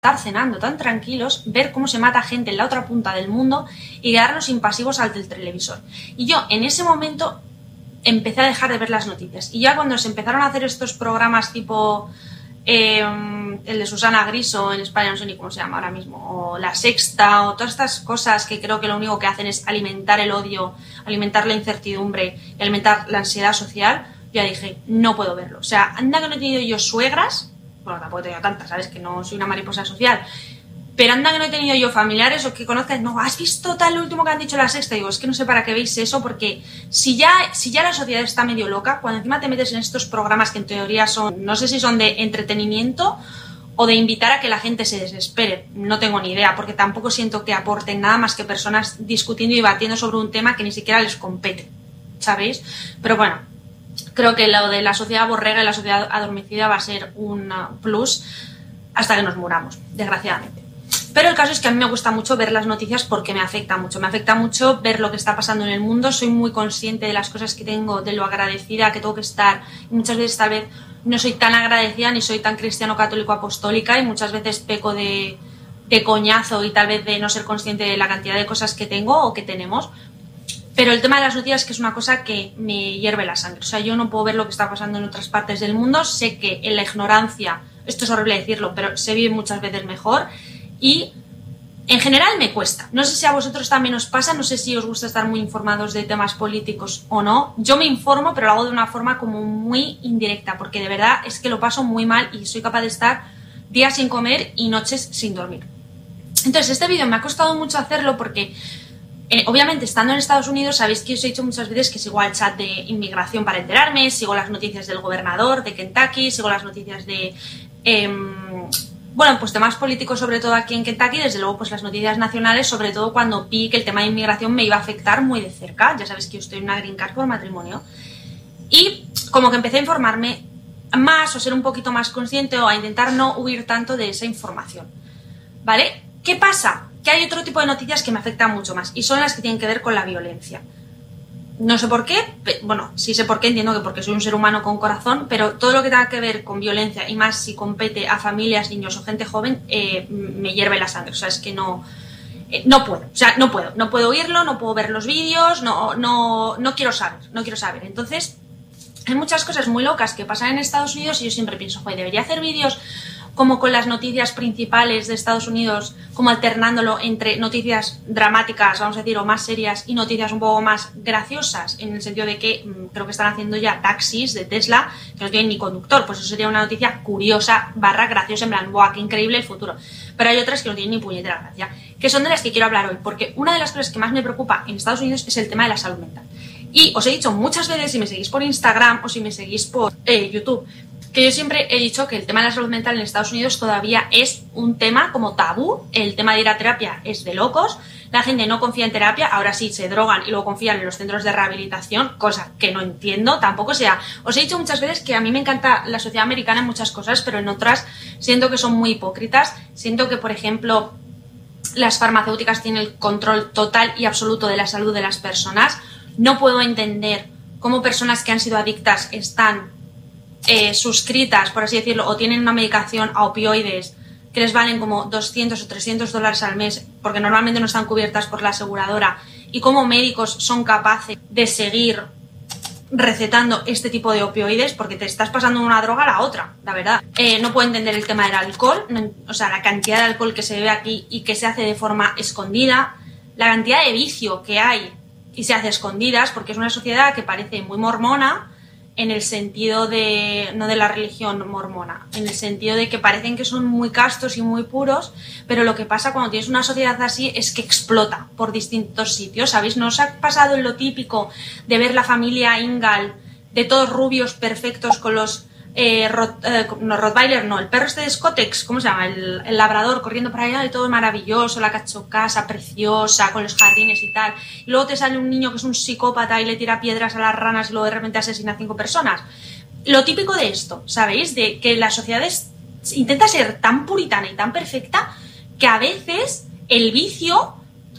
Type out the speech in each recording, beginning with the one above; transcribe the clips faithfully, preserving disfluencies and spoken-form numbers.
estar cenando tan tranquilos, ver cómo se mata gente en la otra punta del mundo y quedarnos impasivos al del televisor. Y yo en ese momento empecé a dejar de ver las noticias. Y ya cuando se empezaron a hacer estos programas tipo eh, el de Susana Griso en España, no sé ni cómo se llama ahora mismo, o La Sexta, o todas estas cosas que creo que lo único que hacen es alimentar el odio, alimentar la incertidumbre y alimentar la ansiedad social, ya dije, no puedo verlo. O sea, anda que no he tenido yo suegras, bueno, tampoco he tenido tantas, ¿sabes? Que no soy una mariposa social. Pero anda que no he tenido yo familiares o que conozcan, no, ¿has visto tal último que han dicho La Sexta? Digo, es que no sé para qué veis eso, porque si ya, si ya la sociedad está medio loca, cuando encima te metes en estos programas que en teoría son, no sé si son de entretenimiento o de invitar a que la gente se desespere, no tengo ni idea, porque tampoco siento que aporten nada más que personas discutiendo y debatiendo sobre un tema que ni siquiera les compete, ¿sabéis? Pero bueno, creo que lo de la sociedad borrega y la sociedad adormecida va a ser un plus hasta que nos muramos, desgraciadamente. Pero el caso es que a mí me gusta mucho ver las noticias porque me afecta mucho. Me afecta mucho ver lo que está pasando en el mundo. Soy muy consciente de las cosas que tengo, de lo agradecida que tengo que estar. Y muchas veces tal vez no soy tan agradecida ni soy tan cristiano católico apostólica y muchas veces peco de, de coñazo y tal vez de no ser consciente de la cantidad de cosas que tengo o que tenemos. Pero el tema de las noticias es que es una cosa que me hierve la sangre. O sea, yo no puedo ver lo que está pasando en otras partes del mundo. Sé que en la ignorancia, esto es horrible decirlo, pero se vive muchas veces mejor. Y en general me cuesta. No sé si a vosotros también os pasa, no sé si os gusta estar muy informados de temas políticos o no. Yo me informo, pero lo hago de una forma como muy indirecta, porque de verdad es que lo paso muy mal y soy capaz de estar días sin comer y noches sin dormir. Entonces, este vídeo me ha costado mucho hacerlo porque, eh, obviamente, estando en Estados Unidos, sabéis que os he dicho muchas veces que sigo al chat de inmigración para enterarme, sigo las noticias del gobernador de Kentucky, sigo las noticias de... Eh, Bueno, pues temas políticos sobre todo aquí en Kentucky, desde luego pues las noticias nacionales, sobre todo cuando vi que el tema de inmigración me iba a afectar muy de cerca. Ya sabéis que yo estoy en una green card por matrimonio. Y como que empecé a informarme más o ser un poquito más consciente o a intentar no huir tanto de esa información. ¿Vale? ¿Qué pasa? Que hay otro tipo de noticias que me afectan mucho más y son las que tienen que ver con la violencia. No sé por qué, bueno, sí sé por qué, entiendo que porque soy un ser humano con corazón, pero todo lo que tenga que ver con violencia y más si compete a familias, niños o gente joven, eh, me hierve la sangre. O sea, es que no, eh, no puedo, o sea, no puedo, no puedo oírlo, no puedo ver los vídeos, no, no, no quiero saber, no quiero saber. Entonces, hay muchas cosas muy locas que pasan en Estados Unidos y yo siempre pienso, joder, debería hacer vídeos como con las noticias principales de Estados Unidos, como alternándolo entre noticias dramáticas, vamos a decir, o más serias, y noticias un poco más graciosas, en el sentido de que mmm, creo que están haciendo ya taxis de Tesla que no tienen ni conductor, pues eso sería una noticia curiosa, barra graciosa, en plan, ¡buah, qué increíble el futuro! Pero hay otras que no tienen ni puñetera gracia, que son de las que quiero hablar hoy, porque una de las cosas que más me preocupa en Estados Unidos es el tema de la salud mental. Y os he dicho muchas veces, si me seguís por Instagram o si me seguís por eh, YouTube, que yo siempre he dicho que el tema de la salud mental en Estados Unidos todavía es un tema como tabú. El tema de ir a terapia es de locos, la gente no confía en terapia, ahora sí se drogan y luego confían en los centros de rehabilitación, cosa que no entiendo tampoco. O sea, os he dicho muchas veces que a mí me encanta la sociedad americana en muchas cosas, pero en otras siento que son muy hipócritas. Siento que, por ejemplo, las farmacéuticas tienen el control total y absoluto de la salud de las personas. No puedo entender cómo personas que han sido adictas están Eh, suscritas, por así decirlo, o tienen una medicación a opioides que les valen como doscientos o trescientos dólares al mes porque normalmente no están cubiertas por la aseguradora, y cómo médicos son capaces de seguir recetando este tipo de opioides porque te estás pasando de una droga a la otra, la verdad. Eh, no puedo entender el tema del alcohol, no, o sea, la cantidad de alcohol que se bebe aquí y que se hace de forma escondida, la cantidad de vicio que hay y se hace a escondidas, porque es una sociedad que parece muy mormona, en el sentido de, no de la religión mormona, en el sentido de que parecen que son muy castos y muy puros, pero lo que pasa cuando tienes una sociedad así es que explota por distintos sitios, ¿sabéis? ¿No os ha pasado en lo típico de ver la familia Ingalls, de todos rubios perfectos con los eh, rot, eh, no, Rottweiler, no, el perro este de Scottex, ¿cómo se llama? El, el labrador corriendo por allá, de todo maravilloso, la cachocasa preciosa, con los jardines y tal, y luego te sale un niño que es un psicópata y le tira piedras a las ranas y luego de repente asesina a cinco personas. Lo típico de esto, ¿sabéis? De que la sociedad es, intenta ser tan puritana y tan perfecta que a veces el vicio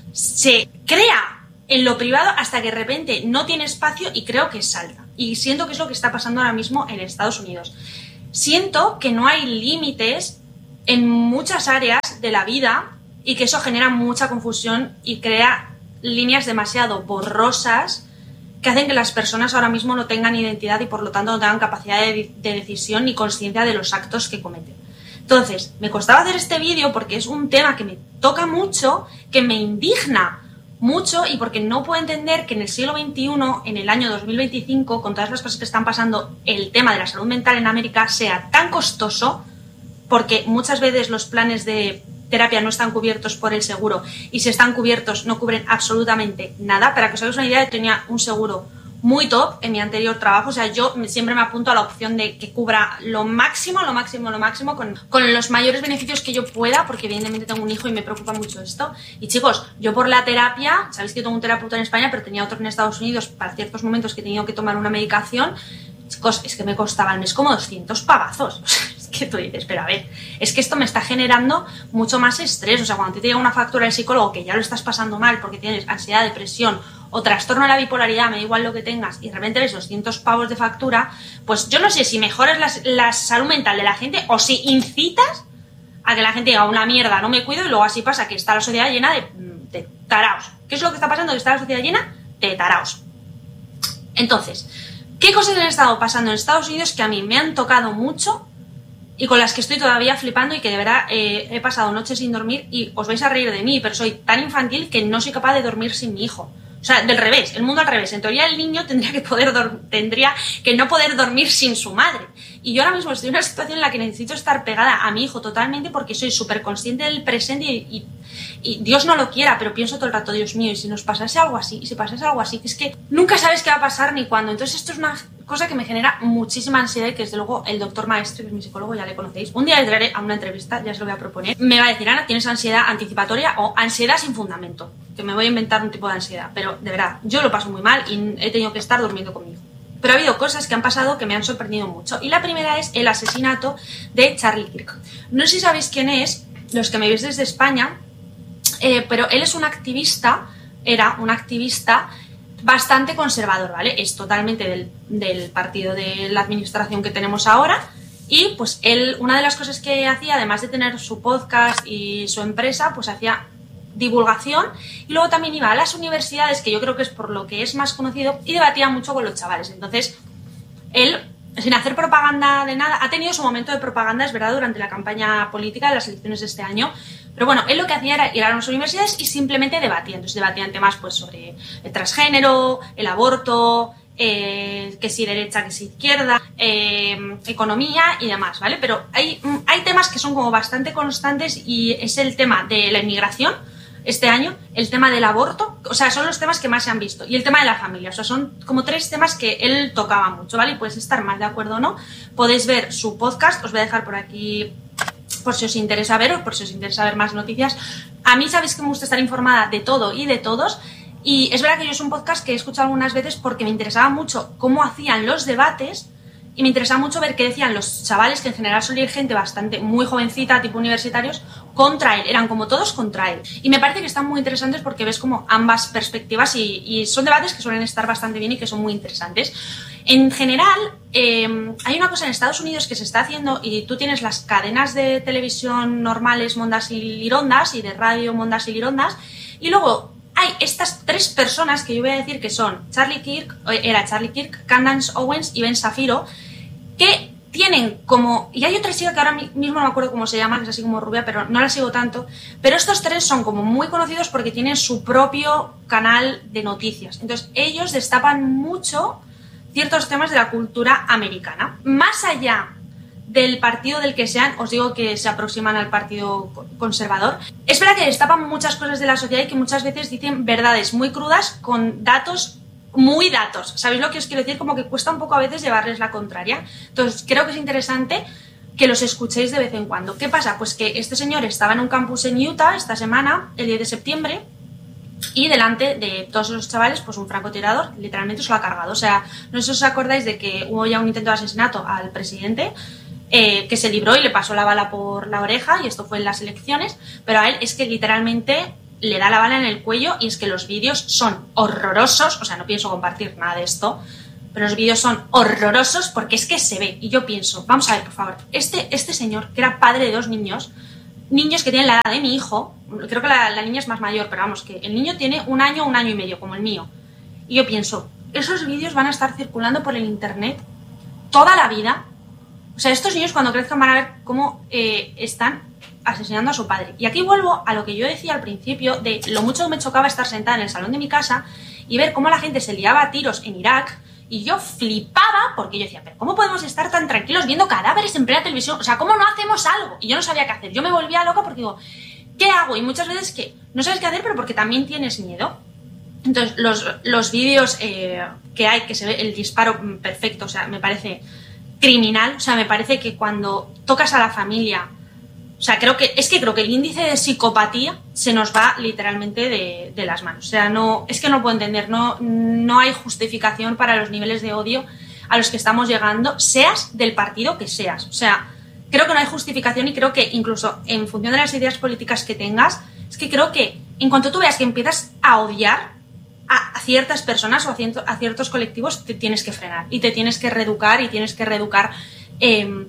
se crea en lo privado hasta que de repente no tiene espacio y creo que salta. Y siento que es lo que está pasando ahora mismo en Estados Unidos. Siento que no hay límites en muchas áreas de la vida y que eso genera mucha confusión y crea líneas demasiado borrosas que hacen que las personas ahora mismo no tengan identidad y por lo tanto no tengan capacidad de, de decisión ni conciencia de los actos que cometen. Entonces, me costaba hacer este vídeo porque es un tema que me toca mucho, que me indigna mucho y porque no puedo entender que en el siglo veintiuno, en el año dos mil veinticinco, con todas las cosas que están pasando, el tema de la salud mental en América sea tan costoso, porque muchas veces los planes de terapia no están cubiertos por el seguro y si están cubiertos no cubren absolutamente nada. Para que os hagáis una idea, yo tenía un seguro muy top en mi anterior trabajo, o sea, yo siempre me apunto a la opción de que cubra lo máximo, lo máximo, lo máximo, con, con los mayores beneficios que yo pueda, porque evidentemente tengo un hijo y me preocupa mucho esto. Y chicos, yo por la terapia, sabéis que tengo un terapeuta en España, pero tenía otro en Estados Unidos para ciertos momentos que he tenido que tomar una medicación. Chicos, es que me costaba al mes como doscientos pavazos. Es que tú dices, pero a ver, es que esto me está generando mucho más estrés. O sea, cuando te llega una factura del psicólogo que ya lo estás pasando mal porque tienes ansiedad, depresión o trastorno de la bipolaridad, me da igual lo que tengas, y de repente ves doscientos pavos de factura, pues yo no sé si mejoras la, la salud mental de la gente o si incitas a que la gente diga una mierda, no me cuido, y luego así pasa que está la sociedad llena de, de taraos. ¿Qué es lo que está pasando? Que está la sociedad llena de taraos. Entonces, ¿qué cosas han estado pasando en Estados Unidos que a mí me han tocado mucho y con las que estoy todavía flipando y que de verdad eh, he pasado noches sin dormir y os vais a reír de mí, pero soy tan infantil que no soy capaz de dormir sin mi hijo? O sea, del revés, el mundo al revés. En teoría el niño tendría que poder tendría que no poder dormir sin su madre. Y yo ahora mismo estoy en una situación en la que necesito estar pegada a mi hijo totalmente porque soy súper consciente del presente y, y, y Dios no lo quiera, pero pienso todo el rato, Dios mío, y si nos pasase algo así, y si pasase algo así, que es que nunca sabes qué va a pasar ni cuándo. Entonces esto es una cosa que me genera muchísima ansiedad y que desde luego el doctor Maestre, que es mi psicólogo, ya le conocéis, un día le traeré a una entrevista, ya se lo voy a proponer, me va a decir, Ana, ¿tienes ansiedad anticipatoria o ansiedad sin fundamento? Que me voy a inventar un tipo de ansiedad, pero de verdad, yo lo paso muy mal y he tenido que estar durmiendo conmigo. Pero ha habido cosas que han pasado que me han sorprendido mucho. Y la primera es el asesinato de Charlie Kirk. No sé si sabéis quién es, los que me veis desde España, eh, pero él es un activista, era un activista bastante conservador, ¿vale? Es totalmente del, del partido de la administración que tenemos ahora. Y pues él, una de las cosas que hacía, además de tener su podcast y su empresa, pues hacía divulgación y luego también iba a las universidades, que yo creo que es por lo que es más conocido, y debatía mucho con los chavales. Entonces él, sin hacer propaganda de nada, ha tenido su momento de propaganda, es verdad, durante la campaña política de las elecciones de este año, pero bueno, él lo que hacía era ir a las universidades y simplemente debatía. Entonces debatían temas pues sobre el transgénero, el aborto, eh, que si derecha, que si izquierda, eh, economía y demás, ¿vale? Pero hay, hay temas que son como bastante constantes y es el tema de la inmigración este año, el tema del aborto, o sea, son los temas que más se han visto, y el tema de la familia, o sea, son como tres temas que él tocaba mucho, ¿vale? Y puedes estar más de acuerdo o no, podéis ver su podcast, os voy a dejar por aquí por si os interesa ver o por si os interesa ver más noticias. A mí sabéis que me gusta estar informada de todo y de todos, y es verdad que yo es un podcast que he escuchado algunas veces porque me interesaba mucho cómo hacían los debates y me interesaba mucho ver qué decían los chavales, que en general solía ir gente bastante muy jovencita, tipo universitarios, contra él. Eran como todos contra él. Y me parece que están muy interesantes porque ves como ambas perspectivas y, y son debates que suelen estar bastante bien y que son muy interesantes. En general, eh, hay una cosa en Estados Unidos que se está haciendo y tú tienes las cadenas de televisión normales, Mondas y Lirondas, y de radio, Mondas y Lirondas, y luego hay estas tres personas que yo voy a decir que son Charlie Kirk, era Charlie Kirk, Candace Owens y Ben Shapiro, que tienen como... Y hay otra chica que ahora mismo no me acuerdo cómo se llama, que es así como rubia, pero no la sigo tanto. Pero estos tres son como muy conocidos porque tienen su propio canal de noticias. Entonces ellos destapan mucho ciertos temas de la cultura americana. Más allá del partido del que sean, os digo que se aproximan al partido conservador. Es verdad que destapan muchas cosas de la sociedad y que muchas veces dicen verdades muy crudas con datos muy datos. ¿Sabéis lo que os quiero decir? Como que cuesta un poco a veces llevarles la contraria. Entonces creo que es interesante que los escuchéis de vez en cuando. ¿Qué pasa? Pues que este señor estaba en un campus en Utah esta semana, el diez de septiembre, y delante de todos esos chavales, pues un francotirador literalmente se lo ha cargado. O sea, no sé si os acordáis de que hubo ya un intento de asesinato al presidente, Eh, que se libró y le pasó la bala por la oreja, y esto fue en las elecciones, pero a él es que literalmente le da la bala en el cuello, y es que los vídeos son horrorosos, o sea, no pienso compartir nada de esto, pero los vídeos son horrorosos porque es que se ve. Y yo pienso, vamos a ver, por favor, este, este señor, que era padre de dos niños, niños que tienen la edad de mi hijo, creo que la, la niña es más mayor, pero vamos, que el niño tiene un año, un año y medio, como el mío. Y yo pienso, esos vídeos van a estar circulando por el internet toda la vida. O sea, estos niños cuando crezcan van a ver cómo eh, están asesinando a su padre. Y aquí vuelvo a lo que yo decía al principio, de lo mucho que me chocaba estar sentada en el salón de mi casa y ver cómo la gente se liaba a tiros en Irak. Y yo flipaba porque yo decía, pero ¿cómo podemos estar tan tranquilos viendo cadáveres en plena televisión? O sea, ¿cómo no hacemos algo? Y yo no sabía qué hacer. Yo me volvía loca porque digo, ¿qué hago? Y muchas veces que no sabes qué hacer, pero porque también tienes miedo. Entonces, los, los vídeos eh, que hay, que se ve el disparo perfecto, o sea, me parece criminal. O sea, me parece que cuando tocas a la familia... O sea, creo que, es que creo que el índice de psicopatía se nos va literalmente de, de las manos. O sea, no, es que no puedo entender, no, no hay justificación para los niveles de odio a los que estamos llegando, seas del partido que seas. O sea, creo que no hay justificación y creo que incluso en función de las ideas políticas que tengas, es que creo que en cuanto tú veas que empiezas a odiar a, a ciertas personas o a, ciento, a ciertos colectivos, te tienes que frenar y te tienes que reeducar y tienes que reeducar... Eh,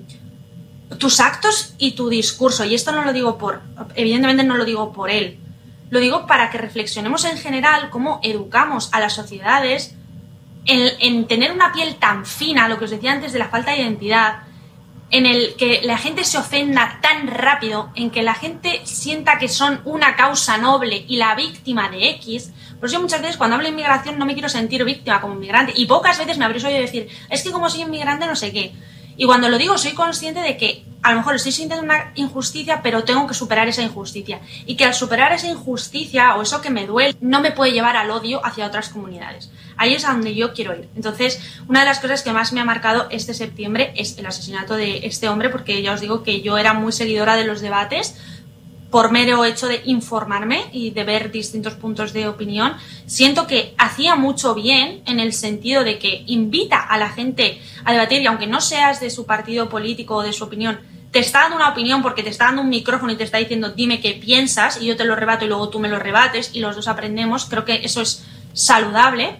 tus actos y tu discurso, y esto no lo digo por, evidentemente no lo digo por él, lo digo para que reflexionemos en general cómo educamos a las sociedades en, en tener una piel tan fina, lo que os decía antes de la falta de identidad, en el que la gente se ofenda tan rápido, en que la gente sienta que son una causa noble y la víctima de X. Por eso yo muchas veces cuando hablo de inmigración no me quiero sentir víctima como inmigrante, y pocas veces me habréis oído decir, es que como soy inmigrante no sé qué. Y cuando lo digo soy consciente de que a lo mejor estoy sintiendo una injusticia, pero tengo que superar esa injusticia. Y que al superar esa injusticia o eso que me duele, no me puede llevar al odio hacia otras comunidades. Ahí es a donde yo quiero ir. Entonces, una de las cosas que más me ha marcado este septiembre es el asesinato de este hombre, porque ya os digo que yo era muy seguidora de los debates, por mero hecho de informarme y de ver distintos puntos de opinión. Siento que hacía mucho bien en el sentido de que invita a la gente a debatir, y aunque no seas de su partido político o de su opinión, te está dando una opinión porque te está dando un micrófono y te está diciendo dime qué piensas y yo te lo rebato y luego tú me lo rebates y los dos aprendemos. Creo que eso es saludable.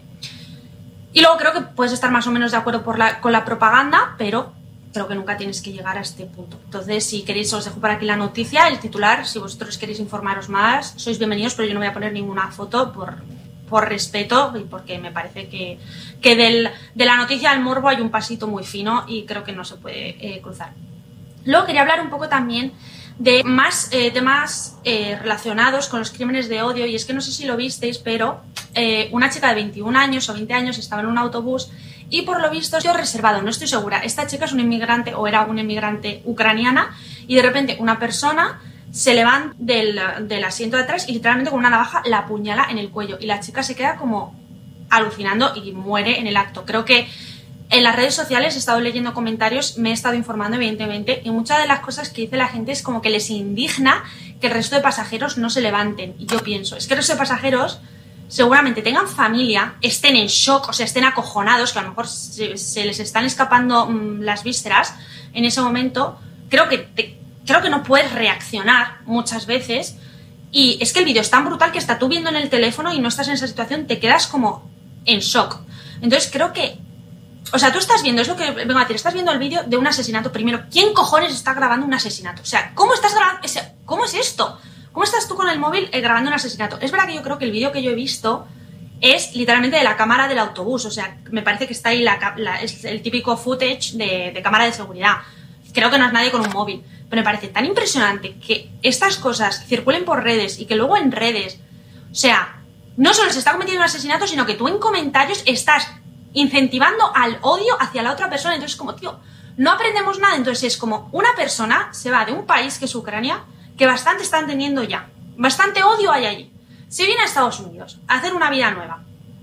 Y luego creo que puedes estar más o menos de acuerdo por la, con la propaganda, pero creo que nunca tienes que llegar a este punto. Entonces, si queréis, os dejo por aquí la noticia, el titular. Si vosotros queréis informaros más, sois bienvenidos, pero yo no voy a poner ninguna foto por, por respeto y porque me parece que, que del, de la noticia al morbo hay un pasito muy fino y creo que no se puede eh, cruzar. Luego quería hablar un poco también de más eh, temas eh, relacionados con los crímenes de odio, y es que no sé si lo visteis, pero eh, una chica de veintiún años o veinte años estaba en un autobús y por lo visto yo reservado, no estoy segura, esta chica es una inmigrante o era una inmigrante ucraniana, y de repente una persona se levanta del, del asiento de atrás y literalmente con una navaja la apuñala en el cuello y la chica se queda como alucinando y muere en el acto. Creo que en las redes sociales he estado leyendo comentarios, me he estado informando evidentemente, y muchas de las cosas que dice la gente es como que les indigna que el resto de pasajeros no se levanten. Y yo pienso, es que el resto de pasajeros seguramente tengan familia, estén en shock, o sea, estén acojonados, que a lo mejor se, se les están escapando mmm, las vísceras en ese momento. Creo que, te, creo que no puedes reaccionar muchas veces, y es que el vídeo es tan brutal que hasta tú viendo en el teléfono y no estás en esa situación te quedas como en shock. Entonces creo que, o sea, tú estás viendo, es lo que vengo a decir, estás viendo el vídeo de un asesinato. Primero, ¿quién cojones está grabando un asesinato? O sea, ¿cómo estás grabando? ¿Cómo es esto? ¿Cómo estás tú con el móvil eh, grabando un asesinato? Es verdad que yo creo que el vídeo que yo he visto es literalmente de la cámara del autobús. O sea, me parece que está ahí la, la, es el típico footage de, de cámara de seguridad. Creo que no es nadie con un móvil. Pero me parece tan impresionante que estas cosas circulen por redes y que luego en redes, o sea, no solo se está cometiendo un asesinato, sino que tú en comentarios estás incentivando al odio hacia la otra persona. Entonces, como, tío, no aprendemos nada. Entonces es como una persona se va de un país que es Ucrania, que bastante están teniendo ya, bastante odio hay allí, se viene a Estados Unidos a hacer una vida nueva.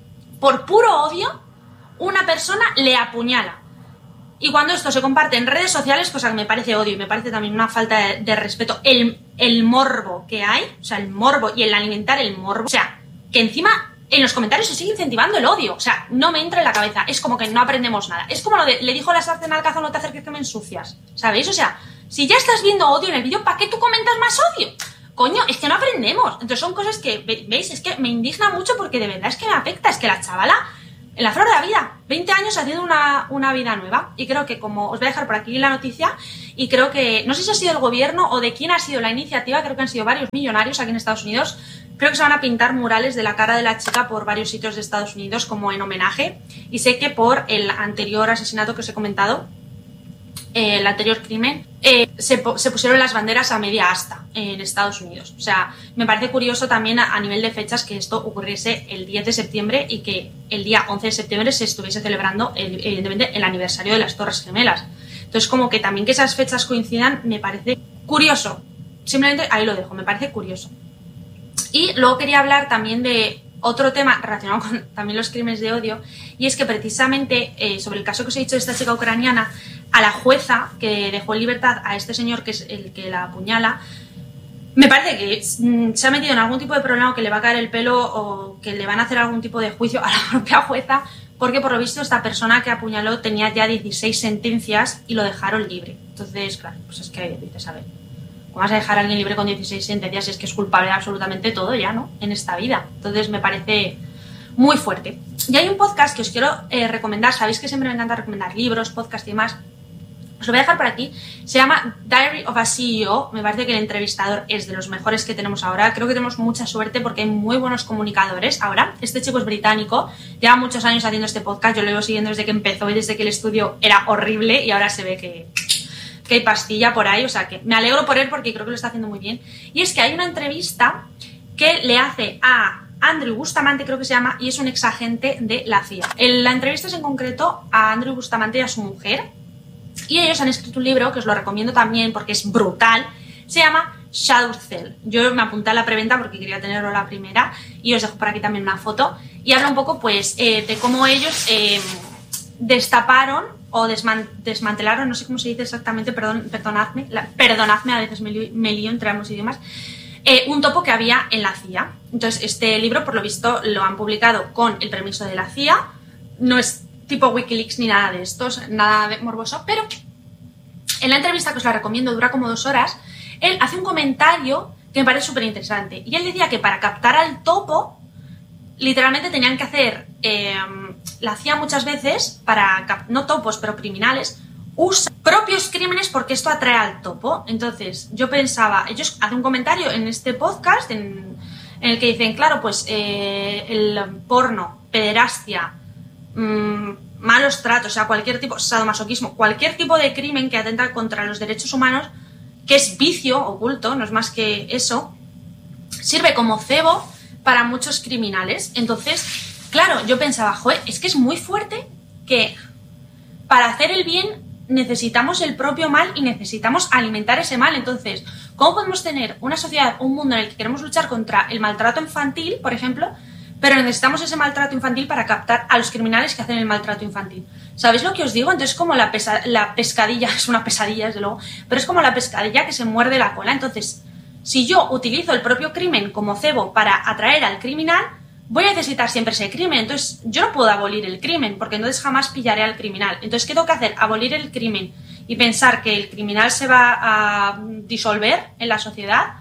Por puro odio, una persona le apuñala. Y cuando esto se comparte en redes sociales, cosa que me parece odio y me parece también una falta de, de respeto, el, el morbo que hay, o sea, el morbo y el alimentar el morbo, o sea, que encima en los comentarios se sigue incentivando el odio. O sea, no me entra en la cabeza. Es como que no aprendemos nada. Es como lo de, le dijo la sartén al cazón, no te acerques que me ensucias. ¿Sabéis? O sea, si ya estás viendo odio en el vídeo, ¿para qué tú comentas más odio? Coño, es que no aprendemos. Entonces son cosas que, ¿veis? Es que me indigna mucho porque de verdad es que me afecta. Es que la chavala, en la flor de la vida, veinte años haciendo una, una vida nueva. Y creo que, como os voy a dejar por aquí la noticia, y creo que, no sé si ha sido el gobierno o de quién ha sido la iniciativa, creo que han sido varios millonarios aquí en Estados Unidos, creo que se van a pintar murales de la cara de la chica por varios sitios de Estados Unidos como en homenaje. Y sé que por el anterior asesinato que os he comentado, eh, el anterior crimen, eh, se, se pusieron las banderas a media asta en Estados Unidos. O sea, me parece curioso también a, a nivel de fechas que esto ocurriese el diez de septiembre y que el día once de septiembre se estuviese celebrando el, evidentemente el aniversario de las Torres Gemelas. Entonces, como que también que esas fechas coincidan me parece curioso. Simplemente ahí lo dejo, me parece curioso. Y luego quería hablar también de otro tema relacionado con también los crímenes de odio, y es que precisamente eh, sobre el caso que os he dicho de esta chica ucraniana, a la jueza que dejó en libertad a este señor que es el que la apuñala, me parece que mm, se ha metido en algún tipo de problema o que le va a caer el pelo o que le van a hacer algún tipo de juicio a la propia jueza, porque por lo visto esta persona que apuñaló tenía ya dieciséis sentencias y lo dejaron libre. Entonces, claro, pues es que dices, a ver, ¿cómo vas a dejar a alguien libre con dieciséis sentencias si es que es culpable de absolutamente todo ya, ¿no? En esta vida. Entonces me parece muy fuerte. Y hay un podcast que os quiero eh, recomendar. Sabéis que siempre me encanta recomendar libros, podcasts y demás. Os lo voy a dejar por aquí. Se llama Diary of a C E O. Me parece que el entrevistador es de los mejores que tenemos ahora. Creo que tenemos mucha suerte porque hay muy buenos comunicadores ahora. Este chico es británico. Lleva muchos años haciendo este podcast. Yo lo llevo siguiendo desde que empezó y desde que el estudio era horrible y ahora se ve que... que hay pastilla por ahí, o sea que me alegro por él porque creo que lo está haciendo muy bien. Y es que hay una entrevista que le hace a Andrew Bustamante, creo que se llama, y es un exagente de la C I A. En la entrevista es en concreto a Andrew Bustamante y a su mujer, y ellos han escrito un libro que os lo recomiendo también porque es brutal, se llama Shadow Cell. Yo me apunté a la preventa porque quería tenerlo a la primera y os dejo por aquí también una foto, y habla un poco pues eh, de cómo ellos eh, destaparon o desman desmantelaron, no sé cómo se dice exactamente, perdón, perdonadme, la, perdonadme, a veces me lío, me lío entre ambos idiomas, eh, un topo que había en la C I A. Entonces, este libro, por lo visto, lo han publicado con el permiso de la C I A, no es tipo Wikileaks ni nada de esto, nada de morboso, pero en la entrevista, que os la recomiendo, dura como dos horas, él hace un comentario que me parece súper interesante, y él decía que para captar al topo, literalmente tenían que hacer, eh, la C I A muchas veces, para no topos, pero criminales, usa propios crímenes porque esto atrae al topo. Entonces yo pensaba, ellos hacen un comentario en este podcast en, en el que dicen, claro, pues eh, el porno, pederastia, mmm, malos tratos, o sea, cualquier tipo, sadomasoquismo, cualquier tipo de crimen que atenta contra los derechos humanos, que es vicio oculto, no es más que eso, sirve como cebo para muchos criminales. Entonces, claro, yo pensaba, joder, es que es muy fuerte que para hacer el bien necesitamos el propio mal y necesitamos alimentar ese mal. Entonces, ¿cómo podemos tener una sociedad, un mundo en el que queremos luchar contra el maltrato infantil, por ejemplo, pero necesitamos ese maltrato infantil para captar a los criminales que hacen el maltrato infantil? ¿Sabéis lo que os digo? Entonces, como la, pesa la pescadilla, es una pesadilla desde luego, pero es como la pescadilla que se muerde la cola. Entonces, si yo utilizo el propio crimen como cebo para atraer al criminal, voy a necesitar siempre ese crimen. Entonces yo no puedo abolir el crimen porque entonces jamás pillaré al criminal. Entonces, ¿qué tengo que hacer? Abolir el crimen y pensar que el criminal se va a disolver en la sociedad,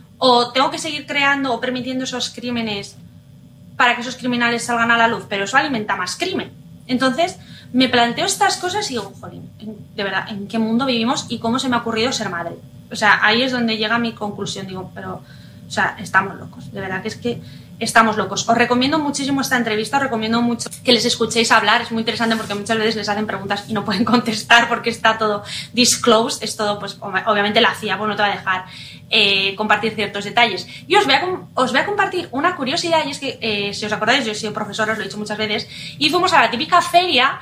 o tengo que seguir creando o permitiendo esos crímenes para que esos criminales salgan a la luz, pero eso alimenta más crimen. Entonces me planteo estas cosas y digo, jolín, de verdad, ¿en qué mundo vivimos y cómo se me ha ocurrido ser madre? O sea, ahí es donde llega mi conclusión. Digo, pero, o sea, estamos locos. De verdad que es que estamos locos. Os recomiendo muchísimo esta entrevista, os recomiendo mucho que les escuchéis hablar. Es muy interesante porque muchas veces les hacen preguntas y no pueden contestar porque está todo disclosed. Es todo, pues, obviamente la C I A pues, no te va a dejar eh, compartir ciertos detalles. Y os voy, a, os voy a compartir una curiosidad, y es que, eh, si os acordáis, yo he sido profesora, os lo he dicho muchas veces, y fuimos a la típica feria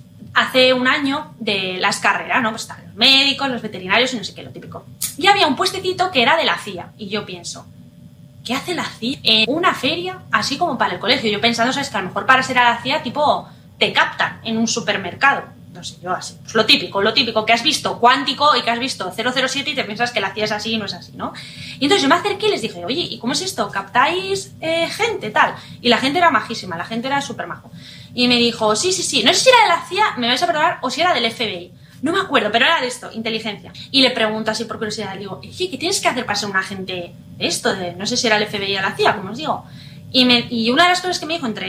hace un año de las carreras, ¿no? Pues están los médicos, los veterinarios y no sé qué, lo típico. Y había un puestecito que era de la C I A. Y yo pienso, ¿qué hace la C I A en una feria así como para el colegio? Yo pensando, ¿sabes? Que a lo mejor para ser a la C I A, tipo, te captan en un supermercado. No sé, yo así. Pues lo típico, lo típico, que has visto Cuántico y que has visto cero cero siete y te piensas que la C I A es así y no es así, ¿no? Y entonces yo me acerqué y les dije, oye, ¿y cómo es esto? ¿Captáis eh, gente, tal? Y la gente era majísima, la gente era súper majo. Y me dijo, sí, sí, sí, no sé si era de la C I A, me vais a perdonar, o si era del F B I. No me acuerdo, pero era de esto, inteligencia. Y le pregunto así por curiosidad, le digo, oye, ¿qué tienes que hacer para ser un agente de esto? De, no sé si era el F B I o la C I A, como os digo. Y, me, y una de las cosas que me dijo, entre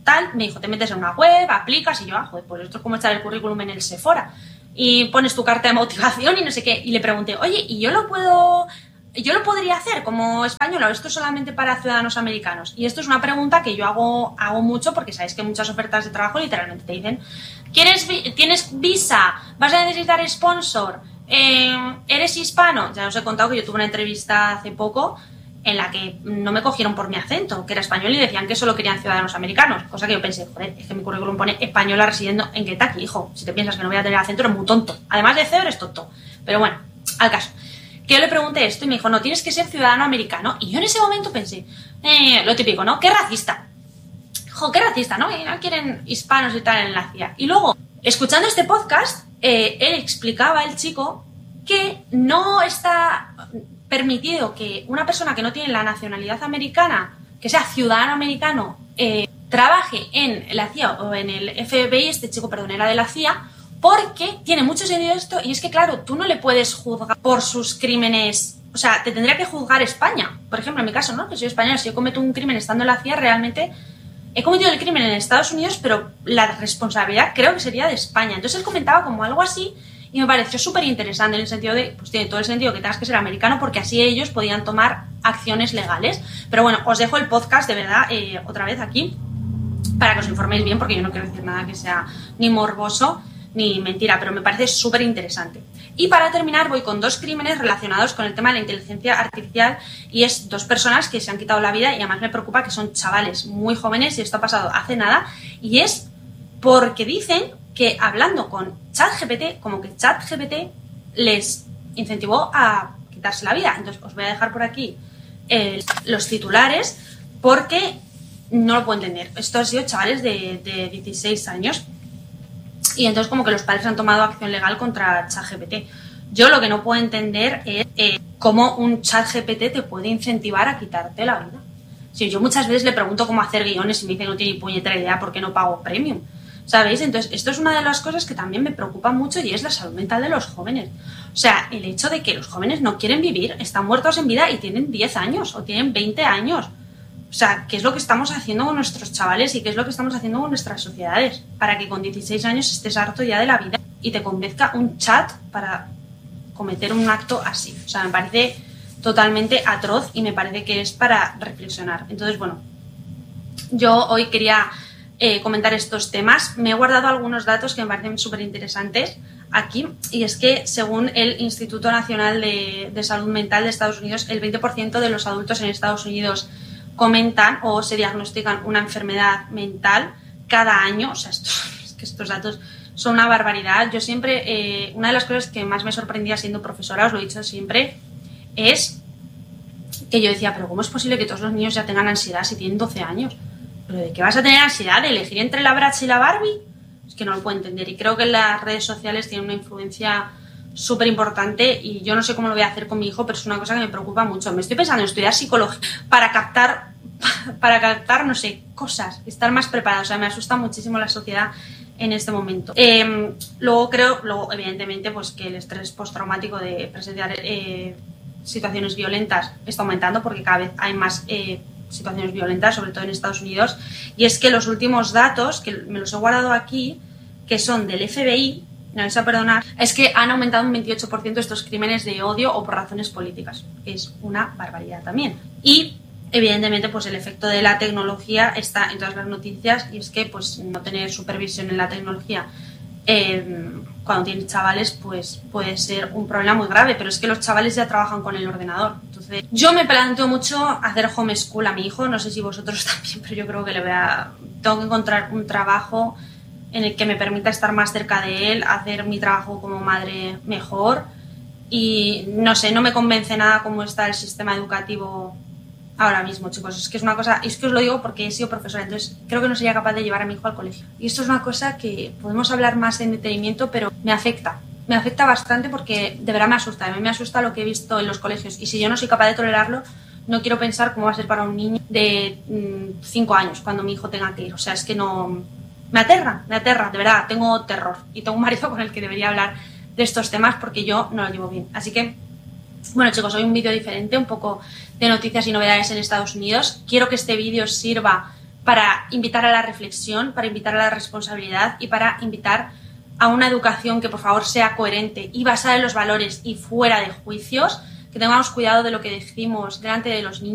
tal, me dijo, te metes en una web, aplicas, y yo, ah, joder, pues esto es como echar el currículum en el Sephora, y pones tu carta de motivación y no sé qué, y le pregunté, oye, ¿y yo lo puedo, yo lo podría hacer como española o esto es solamente para ciudadanos americanos? Y esto es una pregunta que yo hago, hago mucho porque sabéis que muchas ofertas de trabajo literalmente te dicen, ¿quieres, ¿tienes visa? ¿Vas a necesitar sponsor? Eh, ¿Eres hispano? Ya os he contado que yo tuve una entrevista hace poco en la que no me cogieron por mi acento, que era español, y decían que solo querían ciudadanos americanos, cosa que yo pensé, joder, es que mi currículum pone española residiendo en Kentucky, hijo, si te piensas que no voy a tener acento eres muy tonto, además de feo eres tonto. Pero bueno, al caso, que yo le pregunté esto y me dijo, no, tienes que ser ciudadano americano, y yo en ese momento pensé, eh, lo típico, ¿no? ¡Qué racista! Jo, qué racista, ¿no? Y no quieren hispanos y tal en la C I A. Y luego, escuchando este podcast, eh, él explicaba, el chico, que no está permitido que una persona que no tiene la nacionalidad americana, que sea ciudadano americano, eh, trabaje en la C I A o en el F B I, este chico, perdón, era de la C I A, porque tiene mucho sentido esto, y es que, claro, tú no le puedes juzgar por sus crímenes, o sea, te tendría que juzgar España. Por ejemplo, en mi caso, ¿no? Que soy española, si yo cometo un crimen estando en la C I A, realmente he cometido el crimen en Estados Unidos, pero la responsabilidad creo que sería de España. Entonces él comentaba como algo así, y me pareció súper interesante en el sentido de, pues tiene todo el sentido que tengas que ser americano porque así ellos podían tomar acciones legales. Pero bueno, os dejo el podcast de verdad eh, otra vez aquí para que os informéis bien, porque yo no quiero decir nada que sea ni morboso ni mentira, pero me parece súper interesante. Y para terminar voy con dos crímenes relacionados con el tema de la inteligencia artificial, y es dos personas que se han quitado la vida, y además me preocupa que son chavales muy jóvenes y esto ha pasado hace nada, y es porque dicen que hablando con ChatGPT, como que ChatGPT les incentivó a quitarse la vida. Entonces os voy a dejar por aquí eh, los titulares porque no lo puedo entender. Esto ha sido chavales de, de dieciséis años, y entonces como que los padres han tomado acción legal contra ChatGPT. Yo lo que no puedo entender es eh, cómo un ChatGPT te puede incentivar a quitarte la vida. Si yo muchas veces le pregunto cómo hacer guiones y me dice que no tiene ni puñetera idea porque no pago premium, ¿sabéis? Entonces, esto es una de las cosas que también me preocupa mucho, y es la salud mental de los jóvenes. O sea, el hecho de que los jóvenes no quieren vivir, están muertos en vida y tienen diez años o tienen veinte años. O sea, ¿qué es lo que estamos haciendo con nuestros chavales y qué es lo que estamos haciendo con nuestras sociedades? Para que con dieciséis años estés harto ya de la vida y te convenzca un chat para cometer un acto así. O sea, me parece totalmente atroz y me parece que es para reflexionar. Entonces, bueno, yo hoy quería Eh, comentar estos temas. Me he guardado algunos datos que me parecen súper interesantes aquí, y es que según el Instituto Nacional de, de Salud Mental de Estados Unidos, el veinte por ciento de los adultos en Estados Unidos comentan o se diagnostican una enfermedad mental cada año. O sea, esto, es que estos datos son una barbaridad. Yo siempre, eh, una de las cosas que más me sorprendía siendo profesora, os lo he dicho siempre, es que yo decía, pero ¿cómo es posible que todos los niños ya tengan ansiedad si tienen doce años? ¿Pero de qué vas a tener ansiedad? ¿De elegir entre la Bratz y la Barbie? Es que no lo puedo entender, y creo que las redes sociales tienen una influencia súper importante, y yo no sé cómo lo voy a hacer con mi hijo, pero es una cosa que me preocupa mucho. Me estoy pensando en estudiar psicología para captar, para captar, no sé, cosas, estar más preparada. O sea, me asusta muchísimo la sociedad en este momento. Eh, luego creo, luego evidentemente, pues que el estrés postraumático de presenciar eh, situaciones violentas está aumentando porque cada vez hay más eh, situaciones violentas, sobre todo en Estados Unidos, y es que los últimos datos, que me los he guardado aquí, que son del F B I, me vais a perdonar, es que han aumentado un veintiocho por ciento estos crímenes de odio o por razones políticas, que es una barbaridad también. Y evidentemente pues el efecto de la tecnología está en todas las noticias, y es que pues no tener supervisión en la tecnología eh, cuando tienes chavales pues puede ser un problema muy grave, pero es que los chavales ya trabajan con el ordenador. Entonces yo me planteo mucho hacer homeschool a mi hijo, no sé si vosotros también, pero yo creo que le voy a... tengo que encontrar un trabajo en el que me permita estar más cerca de él, hacer mi trabajo como madre mejor, y no sé, no me convence nada cómo está el sistema educativo ahora mismo, chicos. Es que es una cosa, es que os lo digo porque he sido profesora, entonces creo que no sería capaz de llevar a mi hijo al colegio. Y esto es una cosa que podemos hablar más en detenimiento, pero me afecta. Me afecta bastante porque de verdad me asusta. A mí me asusta lo que he visto en los colegios. Y si yo no soy capaz de tolerarlo, no quiero pensar cómo va a ser para un niño de cinco años cuando mi hijo tenga que ir. O sea, es que no... Me aterra, me aterra, de verdad. Tengo terror. Y tengo un marido con el que debería hablar de estos temas porque yo no lo llevo bien. Así que, bueno, chicos, hoy un vídeo diferente, un poco de noticias y novedades en Estados Unidos. Quiero que este vídeo sirva para invitar a la reflexión, para invitar a la responsabilidad y para invitar a una educación que por favor sea coherente y basada en los valores y fuera de juicios, que tengamos cuidado de lo que decimos delante de los niños.